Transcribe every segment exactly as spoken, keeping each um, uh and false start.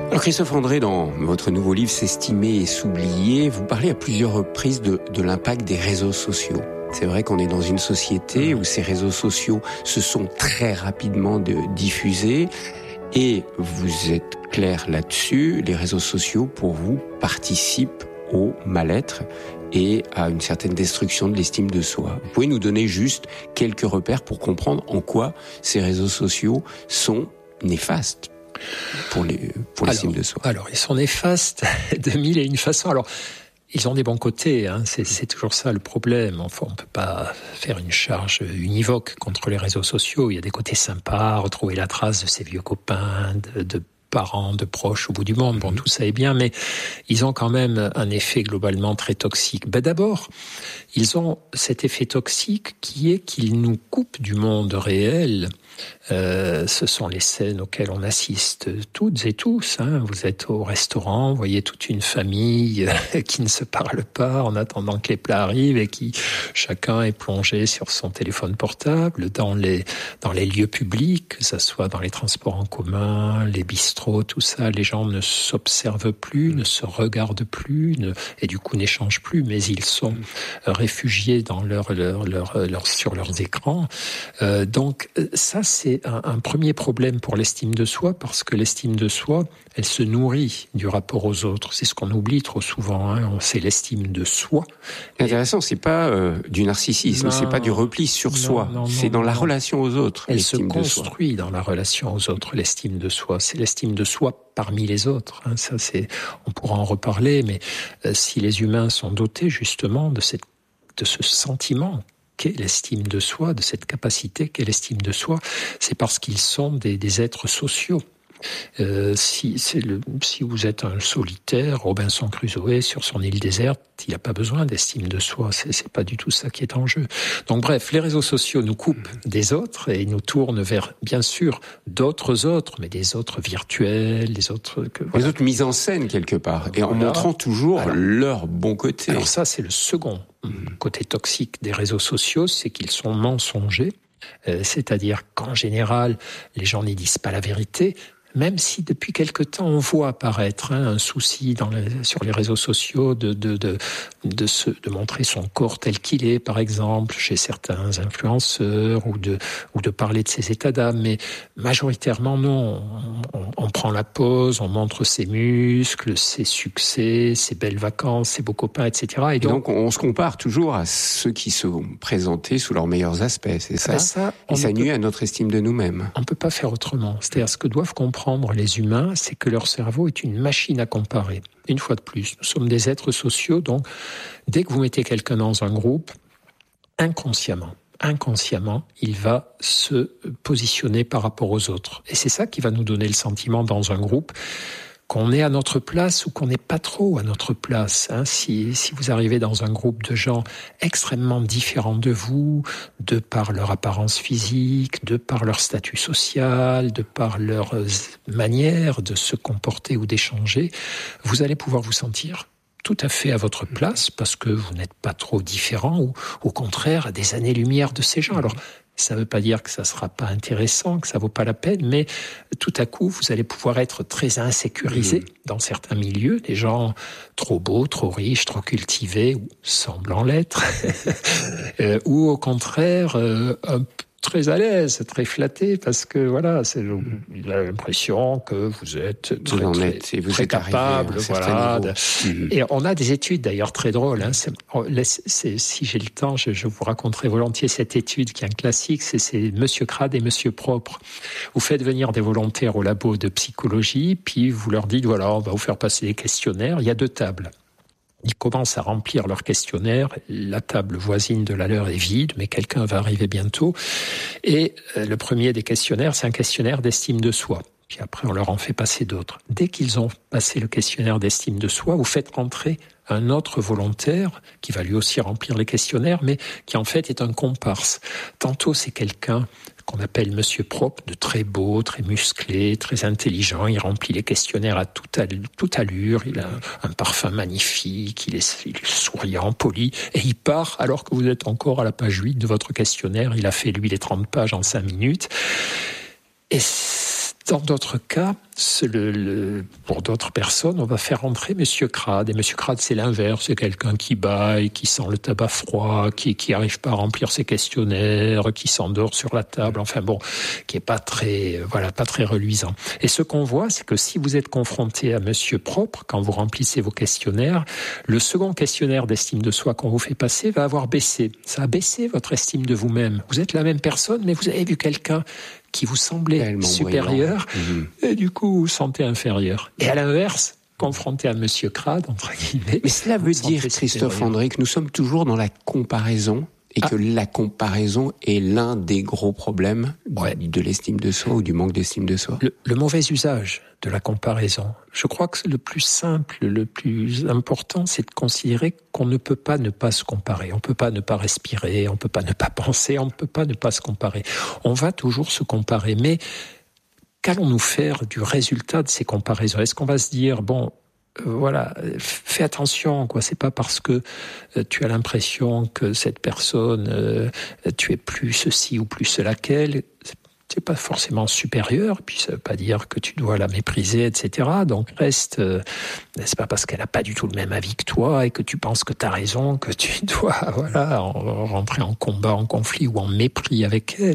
Alors Christophe André, dans votre nouveau livre « S'estimer et s'oublier », vous parlez à plusieurs reprises de, de l'impact des réseaux sociaux. C'est vrai qu'on est dans une société où ces réseaux sociaux se sont très rapidement de, diffusés et vous êtes clair là-dessus, les réseaux sociaux pour vous participent au mal-être et à une certaine destruction de l'estime de soi. Vous pouvez nous donner juste quelques repères pour comprendre en quoi ces réseaux sociaux sont néfastes pour les pour l'estime de soi. Alors, ils sont néfastes de mille et une façons. Alors, ils ont des bons côtés, hein. c'est, c'est toujours ça le problème. Enfin, on ne peut pas faire une charge univoque contre les réseaux sociaux. Il y a des côtés sympas, retrouver la trace de ses vieux copains, de, de parents, de proches au bout du monde. Bon, tout ça est bien, mais ils ont quand même un effet globalement très toxique. Ben d'abord, ils ont cet effet toxique qui est qu'ils nous coupent du monde réel. Euh, ce sont les scènes auxquelles on assiste toutes et tous. Hein. Vous êtes au restaurant, vous voyez toute une famille qui ne se parle pas en attendant que les plats arrivent et qui chacun est plongé sur son téléphone portable. Dans les dans les lieux publics, que ce soit dans les transports en commun, les bistrots, tout ça, les gens ne s'observent plus, ne se regardent plus, ne, et du coup n'échangent plus, mais ils sont réfugiés dans leur, leur, leur, leur sur leurs écrans. Euh, donc ça, c'est un, un premier problème pour l'estime de soi, parce que l'estime de soi, elle se nourrit du rapport aux autres. C'est ce qu'on oublie trop souvent. Hein. C'est l'estime de soi. C'est intéressant, c'est pas euh, du narcissisme, non, c'est pas du repli sur non, soi. Non, non, c'est dans non, la non. relation aux autres. Elle se construit dans la relation aux autres, l'estime de soi. C'est l'estime de soi parmi les autres. Hein. Ça, c'est, on pourra en reparler, mais euh, si les humains sont dotés justement de cette, de ce sentiment qu'est l'estime de soi, de cette capacité qu'est l'estime de soi, c'est parce qu'ils sont des, des êtres sociaux. Euh, si, c'est le, si vous êtes un solitaire, Robinson Crusoe sur son île déserte, il n'a pas besoin d'estime de soi, c'est, c'est pas du tout ça qui est en jeu. Donc bref, les réseaux sociaux nous coupent des autres et nous tournent vers, bien sûr, d'autres autres, mais des autres virtuels, des autres... Que, voilà. Les autres mises en scène quelque part, et en voilà. montrant toujours alors, leur bon côté. Alors ça, c'est le second côté toxique des réseaux sociaux, c'est qu'ils sont mensongers, euh, c'est-à-dire qu'en général, les gens n'y disent pas la vérité, même si depuis quelque temps on voit apparaître hein, un souci dans les, sur les réseaux sociaux de, de, de, de, se, de montrer son corps tel qu'il est, par exemple, chez certains influenceurs, ou de, ou de parler de ses états d'âme, mais majoritairement non. On, on, on prend la pause, on montre ses muscles, ses succès, ses belles vacances, ses beaux copains, et cetera. Et, et donc, donc on se compare toujours à ceux qui sont présentés sous leurs meilleurs aspects, c'est ça, ça Et ça nuit peut, à notre estime de nous-mêmes. On ne peut pas faire autrement. C'est-à-dire ce que doivent comprendre les humains, c'est que leur cerveau est une machine à comparer. Une fois de plus, nous sommes des êtres sociaux, donc dès que vous mettez quelqu'un dans un groupe, inconsciemment, inconsciemment, il va se positionner par rapport aux autres. Et c'est ça qui va nous donner le sentiment dans un groupe qu'on est à notre place ou qu'on n'est pas trop à notre place. Hein. Si, si vous arrivez dans un groupe de gens extrêmement différents de vous, de par leur apparence physique, de par leur statut social, de par leur manière de se comporter ou d'échanger, vous allez pouvoir vous sentir tout à fait à votre place parce que vous n'êtes pas trop différent ou au contraire à des années-lumière de ces gens. Alors, ça ne veut pas dire que ça ne sera pas intéressant, que ça ne vaut pas la peine, mais tout à coup, vous allez pouvoir être très insécurisé mmh. dans certains milieux. Des gens trop beaux, trop riches, trop cultivés, ou semblant l'être, euh, ou au contraire, euh, un très à l'aise, très flatté, parce que voilà, c'est, il a l'impression que vous êtes très, vous très, êtes, et vous très êtes capable, voilà. De, mmh. Et on a des études d'ailleurs très drôles. Hein, c'est, c'est, si j'ai le temps, je, je vous raconterai volontiers cette étude qui est un classique. C'est, c'est Monsieur Crade et Monsieur Propre. Vous faites venir des volontaires au labo de psychologie, puis vous leur dites voilà, on va vous faire passer des questionnaires. Il y a deux tables. Ils commencent à remplir leur questionnaire. La table voisine de la leur est vide, mais quelqu'un va arriver bientôt. Et le premier des questionnaires, c'est un questionnaire d'estime de soi. Puis après, on leur en fait passer d'autres. Dès qu'ils ont passé le questionnaire d'estime de soi, vous faites rentrer un autre volontaire qui va lui aussi remplir les questionnaires, mais qui en fait est un comparse. Tantôt, c'est quelqu'un qu'on appelle Monsieur Propre, de très beau, très musclé, très intelligent. Il remplit les questionnaires à toute allure, toute allure. Il a un, un parfum magnifique, il est, il est souriant, poli, et il part alors que vous êtes encore à la page huit de votre questionnaire. Il a fait, lui, les trente pages en cinq minutes. Et Dans d'autres cas, le, le, pour d'autres personnes, on va faire entrer Monsieur Crade. Et Monsieur Crade, c'est l'inverse. C'est quelqu'un qui bâille, qui sent le tabac froid, qui qui arrive pas à remplir ses questionnaires, qui s'endort sur la table. Enfin bon, qui est pas très, voilà, pas très reluisant. Et ce qu'on voit, c'est que si vous êtes confronté à Monsieur Propre, quand vous remplissez vos questionnaires, le second questionnaire d'estime de soi qu'on vous fait passer va avoir baissé. Ça a baissé votre estime de vous-même. Vous êtes la même personne, mais vous avez vu quelqu'un qui vous semblait tellement supérieur, mmh. et du coup, vous vous sentez inférieur. Et à l'inverse, confronté à Monsieur Crade, entre guillemets... Mais cela veut dire, Christophe André, que nous sommes toujours dans la comparaison, et ah. que la comparaison est l'un des gros problèmes ouais. de l'estime de soi ou du manque d'estime de soi. Le, le mauvais usage de la comparaison. Je crois que le plus simple, le plus important, c'est de considérer qu'on ne peut pas ne pas se comparer. On ne peut pas ne pas respirer, on ne peut pas ne pas penser, on ne peut pas ne pas se comparer. On va toujours se comparer, mais qu'allons-nous faire du résultat de ces comparaisons ? Est-ce qu'on va se dire, bon, Euh, voilà, fais attention, quoi. C'est pas parce que euh, tu as l'impression que cette personne, euh, tu es plus ceci ou plus cela qu'elle, c'est pas forcément supérieur. Puis ça veut pas dire que tu dois la mépriser, et cetera. Donc reste, euh, c'est pas parce qu'elle a pas du tout le même avis que toi et que tu penses que t'as raison que tu dois, voilà, en, rentrer en combat, en conflit ou en mépris avec elle.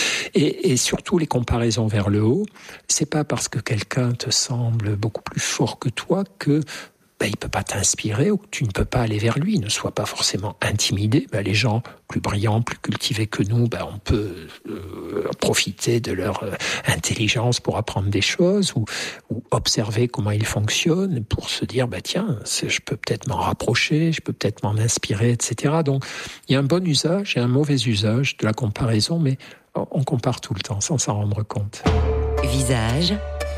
Et, et surtout les comparaisons vers le haut, c'est pas parce que quelqu'un te semble beaucoup plus fort que toi que ben, il peut pas t'inspirer ou que tu ne peux pas aller vers lui. Ne sois pas forcément intimidé. Ben, les gens plus brillants, plus cultivés que nous, ben, on peut euh, profiter de leur euh, intelligence pour apprendre des choses ou, ou observer comment ils fonctionnent pour se dire, ben, tiens, c'est, je peux peut-être m'en rapprocher, je peux peut-être m'en inspirer, et cetera. Donc, il y a un bon usage et un mauvais usage de la comparaison, mais on compare tout le temps sans s'en rendre compte. Visage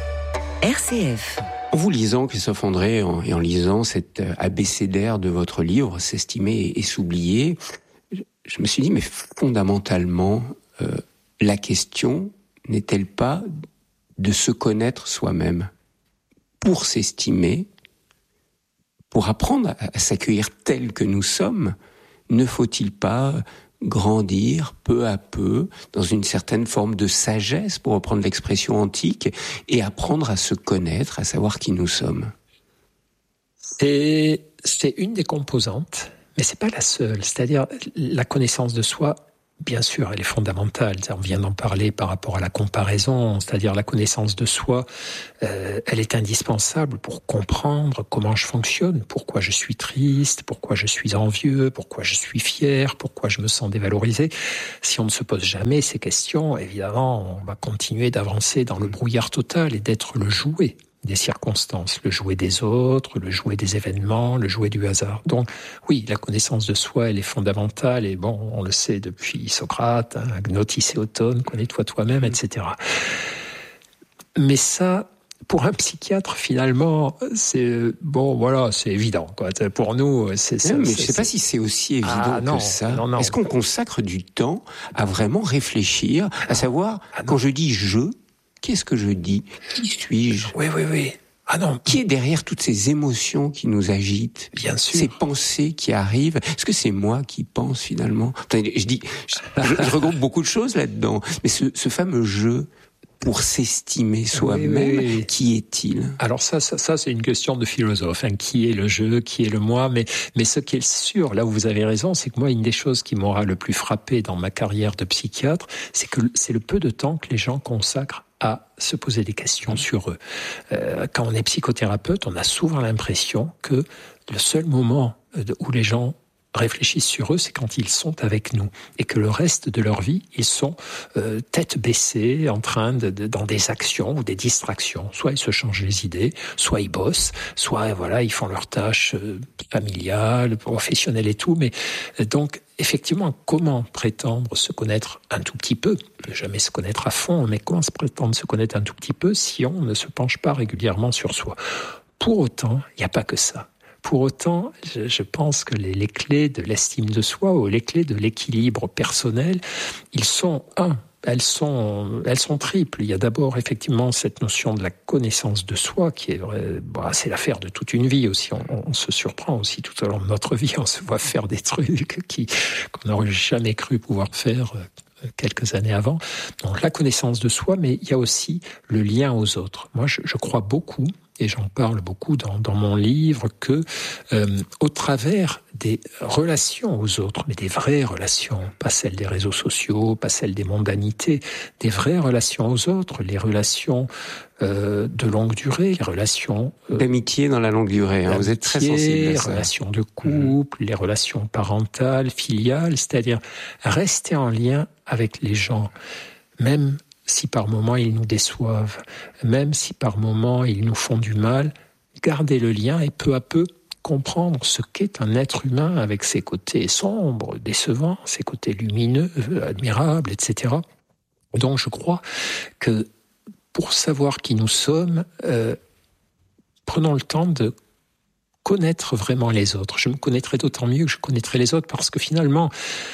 R C F. En vous lisant, Christophe André, en, et en lisant cet abécédaire de votre livre, S'estimer et s'oublier, je me suis dit, mais fondamentalement, euh, la question n'est-elle pas de se connaître soi-même pour s'estimer, pour apprendre à, à s'accueillir tel que nous sommes, ne faut-il pas grandir peu à peu dans une certaine forme de sagesse, pour reprendre l'expression antique, et apprendre à se connaître, à savoir qui nous sommes? C'est, c'est une des composantes, mais c'est pas la seule. C'est-à-dire, la connaissance de soi, bien sûr, elle est fondamentale. On vient d'en parler par rapport à la comparaison, c'est-à-dire la connaissance de soi, euh, elle est indispensable pour comprendre comment je fonctionne, pourquoi je suis triste, pourquoi je suis envieux, pourquoi je suis fier, pourquoi je me sens dévalorisé. Si on ne se pose jamais ces questions, évidemment, on va continuer d'avancer dans le brouillard total et d'être le jouet des circonstances, le jouet des autres, le jouet des événements, le jouet du hasard. Donc, oui, la connaissance de soi, elle est fondamentale, et bon, on le sait depuis Socrate, hein, Gnotis et Otone, connais-toi toi-même, et cetera. Mais ça, pour un psychiatre, finalement, c'est bon, voilà, c'est évident, quoi. Pour nous, c'est ça. Mais c'est, je ne sais pas si c'est aussi évident ah, que non, ça. Non, non. Est-ce qu'on consacre du temps à vraiment réfléchir, à savoir, ah, quand je dis je, qu'est-ce que je dis? Qui suis-je? Oui, oui, oui. Ah non. Qui est derrière toutes ces émotions qui nous agitent? Bien sûr. Ces pensées qui arrivent. Est-ce que c'est moi qui pense finalement? Attendez, je dis, je, je regroupe beaucoup de choses là-dedans. Mais ce, ce fameux jeu pour s'estimer soi-même, oui, oui, oui. Qui est-il? Alors ça, ça, ça, c'est une question de philosophe. Hein. Qui est le je? Qui est le moi? Mais, mais ce qui est sûr, là où vous avez raison, c'est que moi, une des choses qui m'aura le plus frappé dans ma carrière de psychiatre, c'est que c'est le peu de temps que les gens consacrent à se poser des questions sur eux. Euh, quand on est psychothérapeute, on a souvent l'impression que le seul moment où les gens réfléchissent sur eux, c'est quand ils sont avec nous, et que le reste de leur vie, ils sont euh, tête baissée, en train de, de dans des actions ou des distractions. Soit ils se changent les idées, soit ils bossent, soit voilà ils font leurs tâches euh, familiales, professionnelles et tout. Mais euh, donc effectivement, comment prétendre se connaître un tout petit peu, ne jamais se connaître à fond, mais comment se prétendre se connaître un tout petit peu si on ne se penche pas régulièrement sur soi? Pour autant, il n'y a pas que ça. Pour autant, je, je pense que les, les clés de l'estime de soi ou les clés de l'équilibre personnel, ils sont un. Elles sont, elles sont triples. Il y a d'abord effectivement cette notion de la connaissance de soi qui est vrai, bah, c'est l'affaire de toute une vie aussi. On, on se surprend aussi tout au long de notre vie. On se voit faire des trucs qui, qu'on n'aurait jamais cru pouvoir faire quelques années avant. Donc la connaissance de soi, mais il y a aussi le lien aux autres. Moi, je, je crois beaucoup, et j'en parle beaucoup dans, dans mon livre, que euh, au travers des relations aux autres, mais des vraies relations, pas celles des réseaux sociaux, pas celles des mondanités, des vraies relations aux autres, les relations euh, de longue durée, les relations euh, d'amitié dans la longue durée. Hein, vous êtes très sensible à ça. Les relations de couple, mmh. les relations parentales, filiales, c'est-à-dire rester en lien avec les gens, même si par moments ils nous déçoivent, même si par moments ils nous font du mal, garder le lien et peu à peu comprendre ce qu'est un être humain avec ses côtés sombres, décevants, ses côtés lumineux, admirables, et cetera. Donc je crois que pour savoir qui nous sommes, euh, prenons le temps de connaître vraiment les autres. Je me connaîtrai d'autant mieux que je connaîtrai les autres parce que finalement,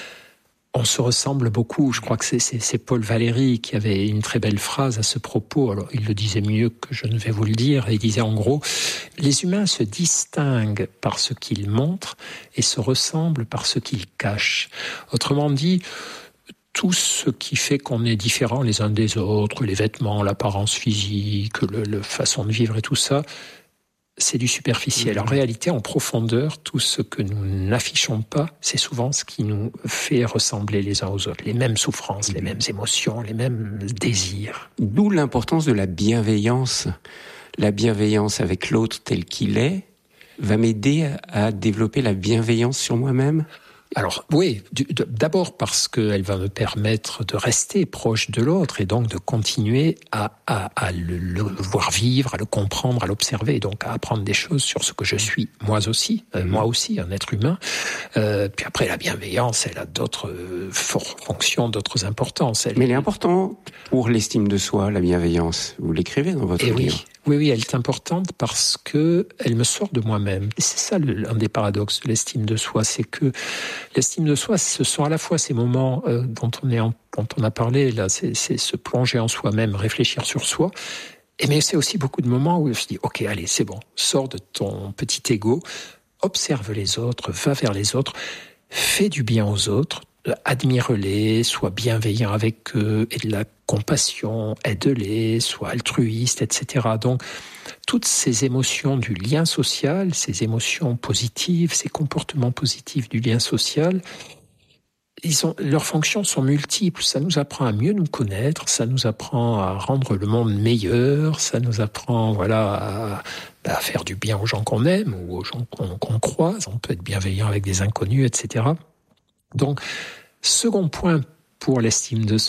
on se ressemble beaucoup. Je crois que c'est, c'est, c'est Paul Valéry qui avait une très belle phrase à ce propos. Alors, il le disait mieux que je ne vais vous le dire. Il disait en gros, les humains se distinguent par ce qu'ils montrent et se ressemblent par ce qu'ils cachent. Autrement dit, tout ce qui fait qu'on est différents les uns des autres, les vêtements, l'apparence physique, le, le façon de vivre et tout ça, c'est du superficiel. En réalité, en profondeur, tout ce que nous n'affichons pas, c'est souvent ce qui nous fait ressembler les uns aux autres. Les mêmes souffrances, les mêmes émotions, les mêmes désirs. D'où l'importance de la bienveillance. La bienveillance avec l'autre tel qu'il est va m'aider à développer la bienveillance sur moi-même. Alors oui, d'abord parce qu'elle va me permettre de rester proche de l'autre et donc de continuer à, à, à le, le voir vivre, à le comprendre, à l'observer, donc à apprendre des choses sur ce que je suis, moi aussi, euh, moi aussi, un être humain. Euh, puis après, la bienveillance, elle a d'autres euh, fonctions, d'autres importances. Elle... Mais elle est importante pour l'estime de soi, la bienveillance. Vous l'écrivez dans votre et livre. Oui. Oui, oui, elle est importante parce que elle me sort de moi-même. Et c'est ça le, un des paradoxes de l'estime de soi, c'est que l'estime de soi, ce sont à la fois ces moments euh, dont on est, en, dont on a parlé là, c'est, c'est se plonger en soi-même, réfléchir sur soi. Et mais c'est aussi beaucoup de moments où je dis, ok, allez, c'est bon, sors de ton petit ego, observe les autres, va vers les autres, fais du bien aux autres. Admire-les, sois bienveillant avec eux, aie de la compassion, aide-les, sois altruiste, et cetera. Donc, toutes ces émotions du lien social, ces émotions positives, ces comportements positifs du lien social, ils ont, leurs fonctions sont multiples. Ça nous apprend à mieux nous connaître, ça nous apprend à rendre le monde meilleur, ça nous apprend, voilà, à, à faire du bien aux gens qu'on aime ou aux gens qu'on, qu'on croise. On peut être bienveillant avec des inconnus, et cetera. Donc, second point pour l'estime de soi,